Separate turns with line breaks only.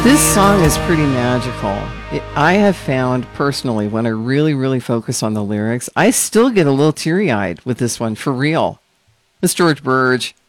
This song is pretty magical. I have found personally when I really, really focus on the lyrics, I still get a little teary eyed with this one for real. Miss George Burge,